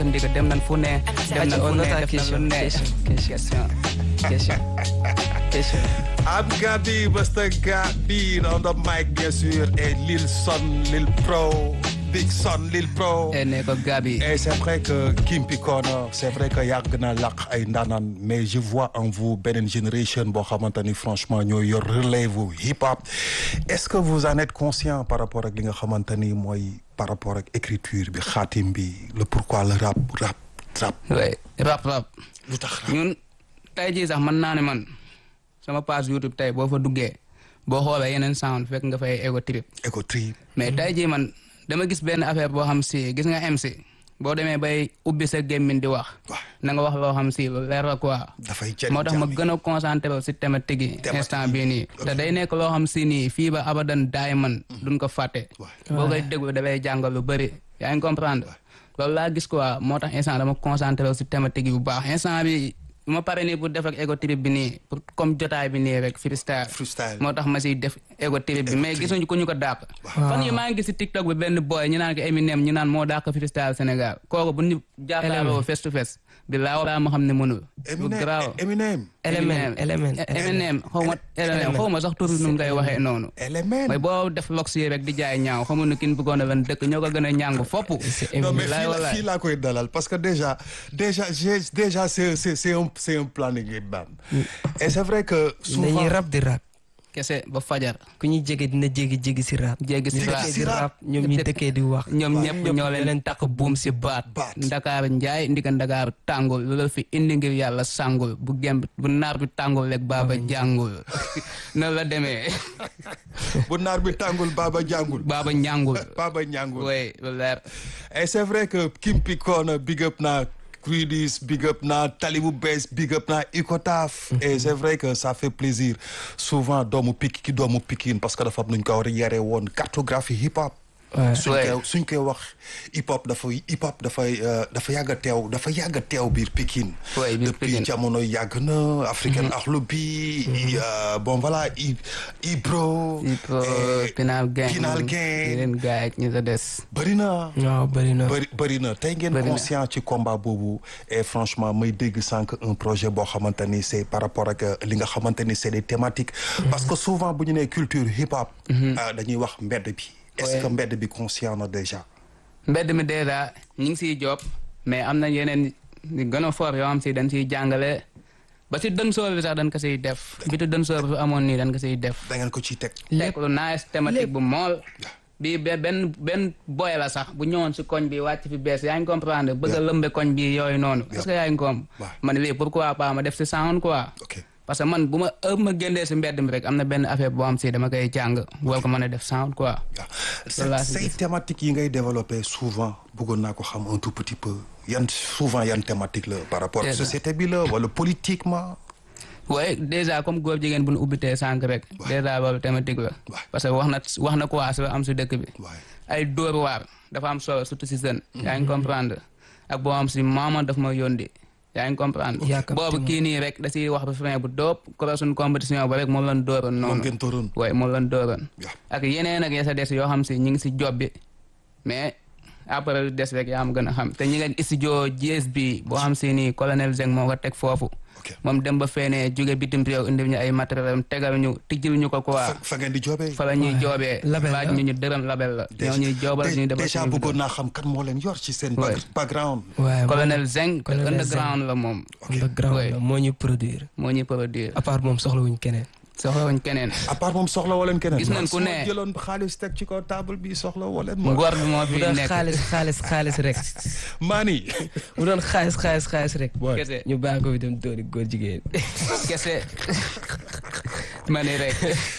ndiga dem nañ fu ne. dem nañ fu ne def nañ lu ne. question. I'm Gabi, Mr. Gabi, on the mic bien sûr, et Lil Son, Lil Pro, Big Son, Lil Pro. Et ne ko Gabi. Et c'est vrai que Kimpi Corner, c'est vrai que yàgg na laq ay ndaanaan, mais je vois en vous beneen génération boo xamante ni franchement ñoo yor relève hip hop. Est-ce que vous en êtes conscient par rapport ak li nga xamante ni mooy par rapport ak écriture bi xaatim bi le pourquoi le rap. oui rap. lu tax rap ñun tey jii sax mën naa ne man. sama page YouTube tey boo fa duggee boo xoolee yeneen sound fekk nga fay ego trip mais tey jii man dama gis benn affaire boo xam si gis nga MC boo demee bay ubbi sa gémmiñ di wax na nga wax loo xam si lu leer la quoi moo tax ma gën a concentré si thématique yi instant bii nii te day nekk loo xam si nii fii ba abadan daay man duñ ko fàtte boo koy déglu dafay jàngal lu bëri yaa ngi comprendre loolu laa gis quoi moo tax instant dama concentré si thématique yi bu baax instant bi ma pare nii pour def ak ego trip bi nii pour comme jotaay bi nii rek freestyle moo tax ma siy def ego trip bi mais gisuñu ku ñu ko dàq fan yi maa ngi gis si TikTok bi benn boy ñu naan ko Eminem ñu naan moo dàq freestyle Sénégal kooku bu ñu jàkkaarloo face to face bi laa war ma xam ne mënul bu garaaw Eminem xaw ma sax turu nu ngay waxee noonu mooy boo def lox yi rek di jaay ñaaw xamu ne kin bëggoon a lan dëkk ñoo ko gën a ñàng fopp non mais fii laa koy dalal parce que déjà c'est un planning bam et c'est vrai que souvent dañuy rap di rap kese ba fajar ku ñuy jege dina jéggi si rap ñoom ñi dëkkee di wax ñoom ñëpp ñoo leen takk buum si baat Ndakaar njaay ndika Ndakaar tàngul lu la fi indi ngir yàlla sàngul bu naar bi tàngul rek baaba jàngul noonu la demee bu naar bi tàngul baaba ñàngul oui lu leer et c'est vrai que Kimpi Corner big up naa Crudis, big up na Talibou Bess, big up na Icotaf. Et c'est vrai que ça fait plaisir. Souvent, doomu Pikine parce que dafa am nuñ ko war a yare woon cartographie hip hop. suñ koy wax hip hop dafa yàgg a teew biir Pikine. depuis jamono yàgg na African Akhlou bi bon voilà Ibro Pinal Gang yeneen gaay ak ñi sa des bëri na waaw bëri na tey ngeen conscient ci combat boobu et franchement may dégg sànq un projet boo xamante ni c'est par rapport ak li nga xamante ni c'est des thématiques parce que souvent bu ñu nee culture hip hop dañuy wax mbedd bi est-ce que mbedd bi conscient na déjà mbedd mi déjà ñu ngi siy job mais am na yeneen gën a fort yoo xam si dañ siy jàngale ba si dënsoor bi sax dañ ko siy def bitu dënsoor bi amon nii dañ ko siy def da ngeen ko ciy teg lekk lu nice thématique bu mool bi benn boy la sax bu ñëwoon si koñ bi wàcc fi bees yaa ngi comprendre bëgg a lëmbe koñ bi yooyu noonu est-ce que yaa ngi koom man lii pourquoi pas ma def si sound quoi parce que man bu ma génnee si mbedd mi rek am na benn affaire boo xam si dama koy jàng woo ko mën a def sound quoi. say thématique yi ngay développé souvent bëggoon naa ko xam un tout petit peu yan thématique la par rapport ak société bi la wala politiquement. oui déjà comme góor jigéen bu nu ubbitee sànq rek. déjà loolu thématique la. parce que wax na quoi sa am si dëkk bi. ay dóor waar dafa am solo surtout si jeune. yaa ngi comprendre ak boo xam si maama daf ma yóndi. yaa ngi comprendre boobu kii nii rek da ciy wax refrain bu dóob ko suñ compétition ba rek moom lañ dóoroon noonu moom lañ dóoroon ak yeneen ak ya sa des yoo xam si ñi ngi si job bi mais après des rek yaa am gën a xam te ñi ngeen studio GS bi boo xam si nii colonel Zeng moo ko teg foofu moom dem ba feenee jóge bitim réew indi ñu ay matériel am tegal ñu tijjil ñu ko quoi fa ngeen di joobee fa la ñuy joobee laaj ñu dërëm label la ñoo ñuy joobal ñuy defal déjà bëggoon naa xam kan moo leen yor ci seen background colonel Zeng underground la moom underground la moo ñuy produire à part moom soxlawuñ keneen à part moom soxla woo leen keneen gis nañ ku ne jëloon xaalis teg ci kaw table bi soxla woo leen ngor bi moo fi nekk xaalis rek maani mu doon xaalis rek ñu bàyyi ko fi dem dooni góor jigéen kese mani rek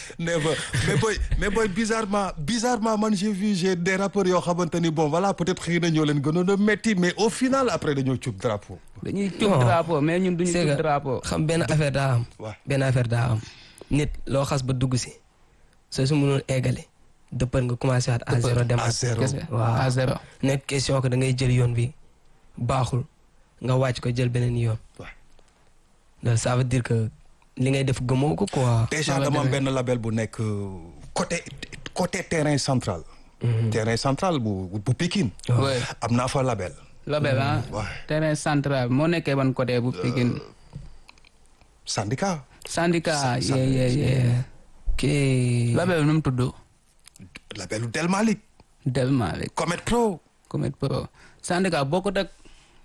mais boy bizarrement man j'ai des rappeurs yoo xamante ni bon voilà peut-être xëy na ñoo leen gënoon a metti mais au final après dañoo cub drapeau dañuy cub drapeau mais ñun duñu cub drapeau xam benn affaire daa am nit loo xas ba dugg si soo su mënoon eggale dëppal nga commencé waat à zéro dem à zéro nekk question que da ngay jël yoon bi baaxul nga wàcc ko jël beneen yoon donc ça veut dire que li ngay def gëmoo ko quoi déjà dama am benn label bu nekk côté terrain central terrain central bu Pikine am naa fa label Label ah. Ouais. terrain central moo nekkee ban côté bu Pikine. syndicat. syndicat yeah. ok. label nu mu tudd. labelu Del Malick. Del Malick. Comet Pro. Comet Pro. syndicat bokkut ak.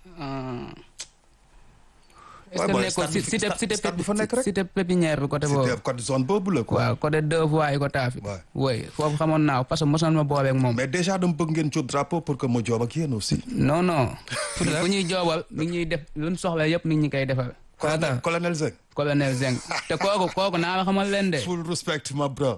est-ce que nekkul stade bi fa nekk rek. cité pépinière bi côté boobu. c'était côté zone boobu la quoi. waaw côté 2 voies yi ko taafi. Ouais. oui foofu xamoon naa ko parce que mosoon ma boobeeg moom. mais déjà dama bëgg ngeen jot drapeau pour que ma joob ak yéen aussi. non bu ñuy joobal mi ngi ñuy def luñ soxla yëpp mi ngi ñu koy defal. colonel Zeng. colonel Zeng te kooku naa la xamal leen de. full respect ma bro.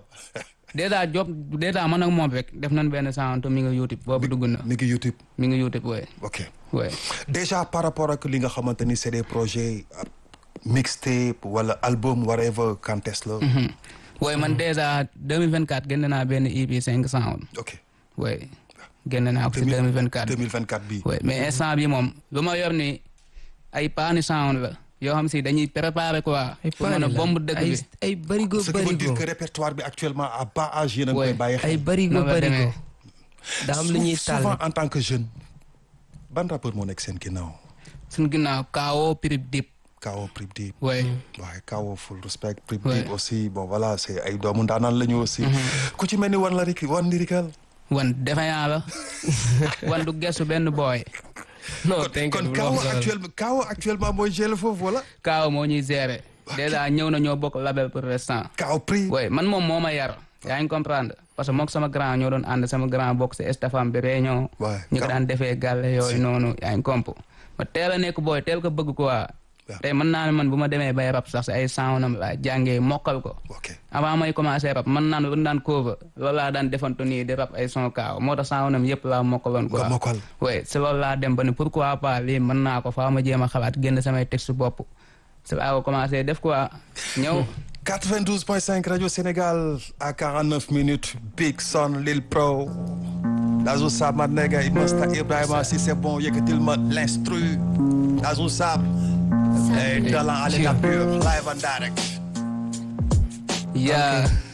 déjà man ak moom rek def nañ benn santo mi ngi YouTube boobu dugg na. mi ngi YouTube. mi ngi YouTube oui. ok oui. déjà par rapport ak li nga xamante ni c'est des projets mixtape wala album whatever contest la. oui man déjà 2024 génne naa benn EP 5 sound. ok oui génne naa ko si 2024. 2024 bi. oui mais instant bi moom lu ma yor ni ay paani sound la yoo xam si dañuy préparer quoi. pour mën a bomb dëkk bi ay barigo ce qui veut dire que répertoire bi actuellement à bas âge yéen a ngi koy bàyyi xel. ay barigo daa am lu ñuy tàll souvent en tant que jeune ban rappeur moo nekk seen ginnaaw. suñu ginnaaw K.O. Prip Dip. K.O. Prip Dip. oui. waaye K.O. full respect. Prip Dip aussi bon voilà c'est ay doomu ndaanaan la ñu aussi. ku ci mel ni wan lirikal. wan defe naa la. wan du gestu benn booy. non kon K.O. actuellement mooy gérer foofu wala. K.O. moo ñuy gérer. déjà ñëw na ñoo bokk label pour l'instant. K.O. Prip. oui man moom moo ma yar. yaa ngi comprendre parce que mook sama grand ñoo doon ànd sama grand bokk si estafam bi réunion. ñu ko daan defee gàlle yooyu noonu yaa ngi comp. ma teel a nekk booy teel ko bëgg quoi. tey mën naa ne man bu ma demee bay rap sax si ay soundam laa jàngee mokkal ko. avant may commencé rap mën naan lu daan cover loolu laa daan defantu nii di rap ay son K.O. moo tax soundam yëpp laa mokkaloon quoi. oui si loolu laa dem ba ni pourquoi pas lii mën naa ko faa ma jéem a xalaat génn samay texte bopp si laa ko commencé def quoi ñëw. 92.5 Radio Sénégal à 49 minutes Big Son Lil Pro Dazou Sab ma nega Imasta Ibrahima si c'est bon yëkkatil ma l'instru Dazou Sab talent à l'état pur live and direct. Yeah.